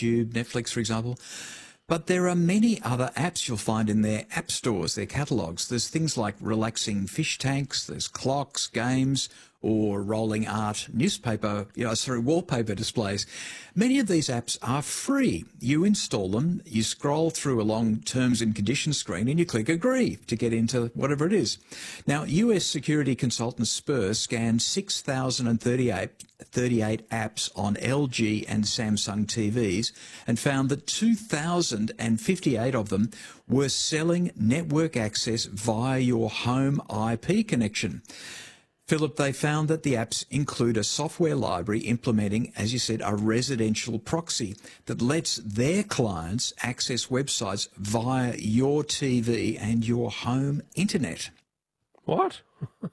YouTube, Netflix, for example. But there are many other apps you'll find in their app stores, their catalogues. There's things like relaxing fish tanks, there's clocks, games, or rolling art wallpaper displays. Many of these apps are free. You install them, you scroll through a long terms and conditions screen, and you click agree to get into whatever it is. Now, US security consultant Spur scanned 6,038 apps on LG and Samsung TVs and found that 2,058 of them were selling network access via your home IP connection. Philip, they found that the apps include a software library implementing, as you said, a residential proxy that lets their clients access websites via your TV and your home internet. What?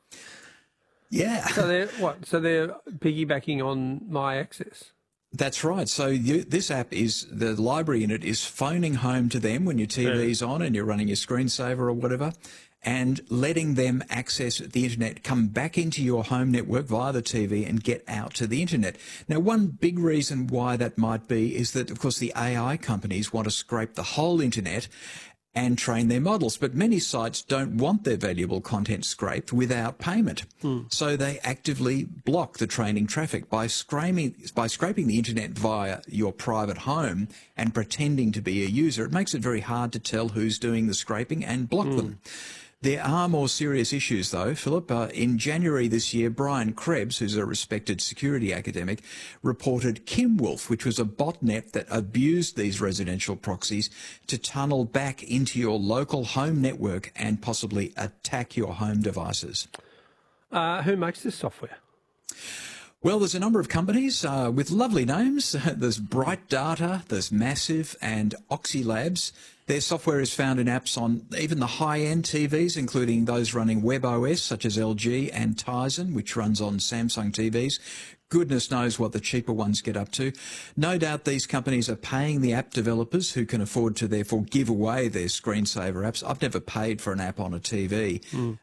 Yeah. So they're piggybacking on my access? That's right. So this app the library in it is phoning home to them when your TV's on and you're running your screensaver or whatever, and letting them access the internet, come back into your home network via the TV and get out to the internet. Now, one big reason why that might be is that, of course, the AI companies want to scrape the whole internet and train their models. But many sites don't want their valuable content scraped without payment. So they actively block the training traffic by scraping the internet via your private home and pretending to be a user. It makes it very hard to tell who's doing the scraping and block them. There are more serious issues, though, Philip. In January this year, Brian Krebs, who's a respected security academic, reported Kimwolf, which was a botnet that abused these residential proxies to tunnel back into your local home network and possibly attack your home devices. Who makes this software? Well, there's a number of companies with lovely names. There's Bright Data, there's Massive, and Oxylabs. Their software is found in apps on even the high-end TVs, including those running WebOS, such as LG, and Tizen, which runs on Samsung TVs. Goodness knows what the cheaper ones get up to. No doubt these companies are paying the app developers who can afford to therefore give away their screensaver apps. I've never paid for an app on a TV.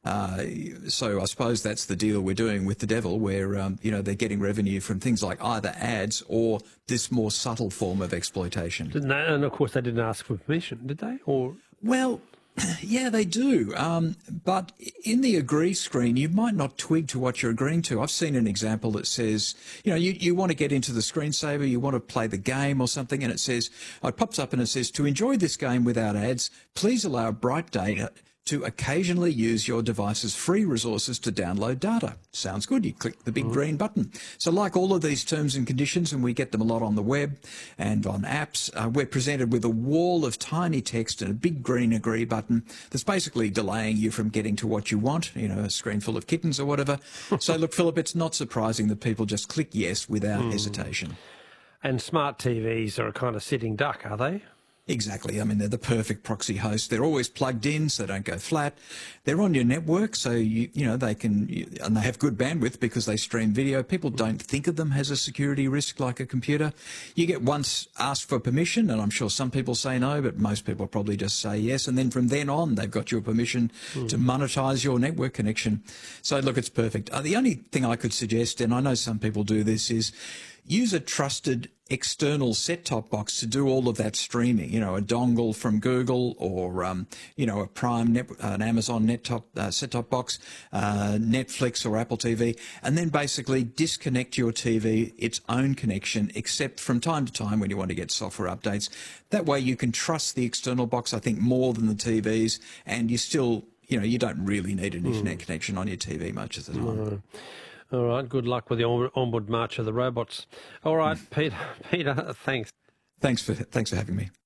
So I suppose that's the deal we're doing with the devil, where, they're getting revenue from things like either ads or this more subtle form of exploitation. And of course they didn't ask for permission, did they? Well, yeah, they do. But in the agree screen, you might not twig to what you're agreeing to. I've seen an example that says, you want to get into the screensaver, you want to play the game or something, and it pops up and it says, to enjoy this game without ads, please allow Bright Data to occasionally use your device's free resources to download data. Sounds good. You click the big green button. So like all of these terms and conditions, and we get them a lot on the web and on apps, we're presented with a wall of tiny text and a big green agree button that's basically delaying you from getting to what you want, a screen full of kittens or whatever. So look, Philip, it's not surprising that people just click yes without hesitation. And smart TVs are a kind of sitting duck, are they? Exactly. I mean, they're the perfect proxy host. They're always plugged in, so they don't go flat. They're on your network, so they can, and they have good bandwidth because they stream video. People don't think of them as a security risk like a computer. You get once asked for permission, and I'm sure some people say no, but most people probably just say yes. And then from then on, they've got your permission to monetize your network connection. So look, it's perfect. The only thing I could suggest, and I know some people do this, is use a trusted external set-top box to do all of that streaming, a dongle from Google or, a Prime, an Amazon set-top box, Netflix or Apple TV, and then basically disconnect your TV, its own connection, except from time to time when you want to get software updates. That way you can trust the external box, I think, more than the TVs, and you still, you don't really need an internet connection on your TV much of the time. All right, good luck with the onward march of the robots. All right, Peter, thanks. Thanks for having me.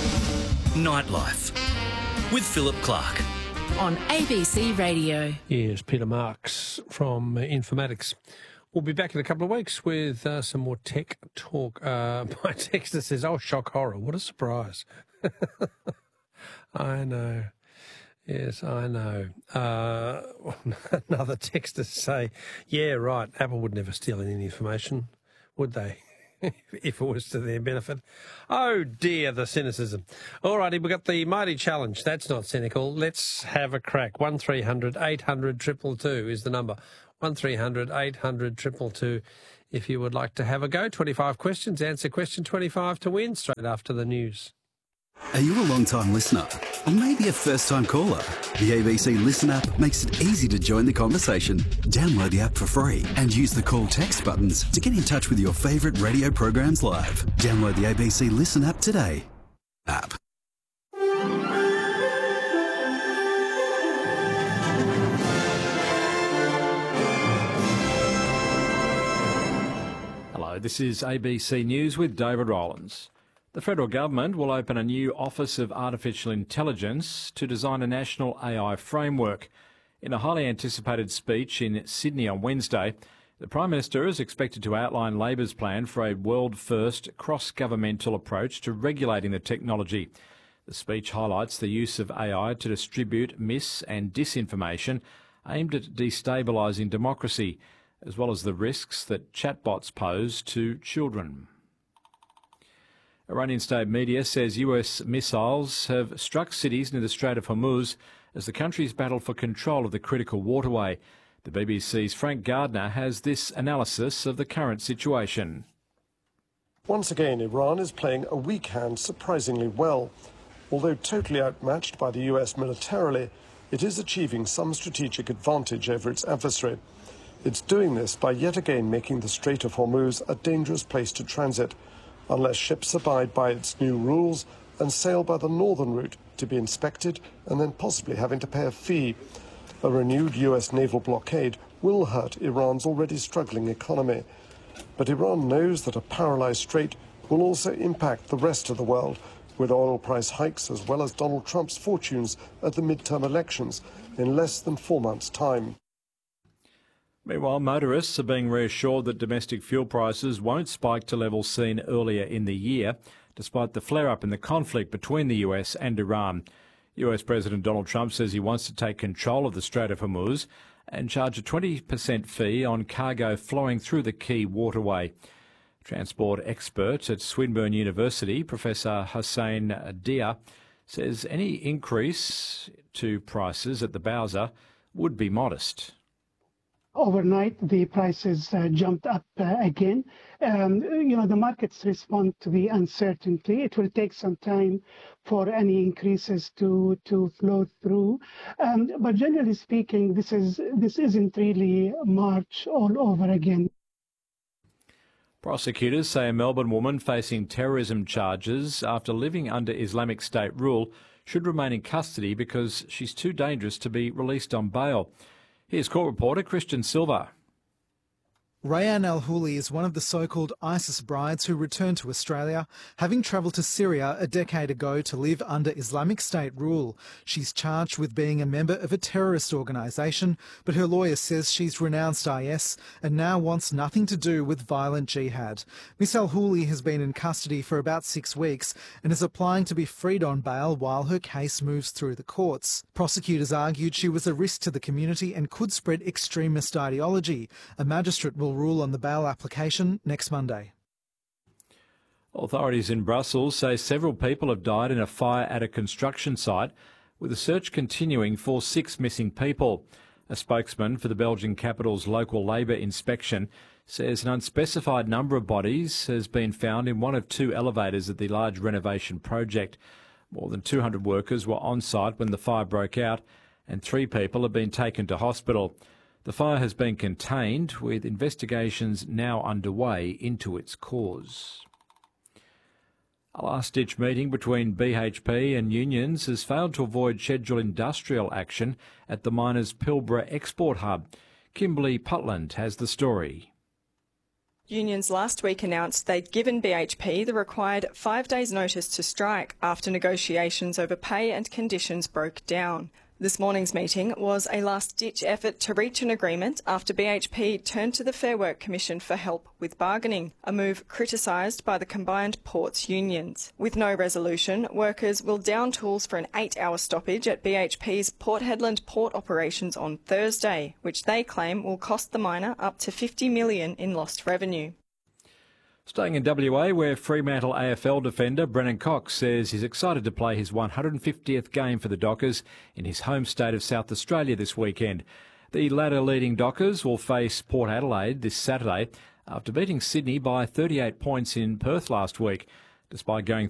Nightlife with Philip Clark on ABC Radio. Yes, Peter Marks from Informatics. We'll be back in a couple of weeks with some more tech talk. My texter says, "Oh, shock horror! What a surprise!" I know. Yes, I know. Another texter say, yeah, right, Apple would never steal any information, would they? If it was to their benefit. Oh, dear, the cynicism. All righty, we've got the mighty challenge. That's not cynical. Let's have a crack. 1300 800 222 is the number. 1300 800 222 if you would like to have a go. 25 questions, answer question 25 to win straight after the news. Are you a long-time listener? Or maybe a first-time caller? The ABC Listen app makes it easy to join the conversation. Download the app for free and use the call text buttons to get in touch with your favourite radio programs live. Download the ABC Listen app today. App. Hello, this is ABC News with David Rowlands. The federal government will open a new Office of Artificial Intelligence to design a national AI framework. In a highly anticipated speech in Sydney on Wednesday, the Prime Minister is expected to outline Labor's plan for a world-first cross-governmental approach to regulating the technology. The speech highlights the use of AI to distribute mis- and disinformation aimed at destabilising democracy, as well as the risks that chatbots pose to children. Iranian state media says US missiles have struck cities near the Strait of Hormuz as the country's battled for control of the critical waterway. The BBC's Frank Gardner has this analysis of the current situation. Once again, Iran is playing a weak hand surprisingly well. Although totally outmatched by the US militarily, it is achieving some strategic advantage over its adversary. It's doing this by yet again making the Strait of Hormuz a dangerous place to transit, unless ships abide by its new rules and sail by the northern route to be inspected and then possibly having to pay a fee. A renewed US naval blockade will hurt Iran's already struggling economy. But Iran knows that a paralysed strait will also impact the rest of the world, with oil price hikes as well as Donald Trump's fortunes at the midterm elections in less than 4 months' time. Meanwhile, motorists are being reassured that domestic fuel prices won't spike to levels seen earlier in the year, despite the flare-up in the conflict between the US and Iran. US President Donald Trump says he wants to take control of the Strait of Hormuz and charge a 20% fee on cargo flowing through the key waterway. Transport expert at Swinburne University, Professor Hussein Dia, says any increase to prices at the Bowser would be modest. Overnight, the prices jumped up again. The markets respond to the uncertainty. It will take some time for any increases to flow through. But generally speaking, this isn't really March all over again. Prosecutors say a Melbourne woman facing terrorism charges after living under Islamic State rule should remain in custody because she's too dangerous to be released on bail. Here's court reporter Christian Silva. Rayan Al-Houli is one of the so-called ISIS brides who returned to Australia, having travelled to Syria a decade ago to live under Islamic State rule. She's charged with being a member of a terrorist organisation, but her lawyer says she's renounced IS and now wants nothing to do with violent jihad. Miss Al-Houli has been in custody for about 6 weeks and is applying to be freed on bail while her case moves through the courts. Prosecutors argued she was a risk to the community and could spread extremist ideology. A magistrate will rule on the bail application next Monday. Authorities in Brussels say several people have died in a fire at a construction site, with a search continuing for 6 missing people. A spokesman for the Belgian capital's local labour inspection says an unspecified number of bodies has been found in one of 2 elevators at the large renovation project. More than 200 workers were on site when the fire broke out, and 3 people have been taken to hospital. The fire has been contained, with investigations now underway into its cause. A last-ditch meeting between BHP and unions has failed to avoid scheduled industrial action at the miners' Pilbara export hub. Kimberly Putland has the story. Unions last week announced they'd given BHP the required 5 days' notice to strike after negotiations over pay and conditions broke down. This morning's meeting was a last-ditch effort to reach an agreement after BHP turned to the Fair Work Commission for help with bargaining, a move criticised by the combined ports unions. With no resolution, workers will down tools for an 8-hour stoppage at BHP's Port Hedland port operations on Thursday, which they claim will cost the miner up to $50 million in lost revenue. Staying in WA, where Fremantle AFL defender Brennan Cox says he's excited to play his 150th game for the Dockers in his home state of South Australia this weekend. The ladder-leading Dockers will face Port Adelaide this Saturday after beating Sydney by 38 points in Perth last week. Despite going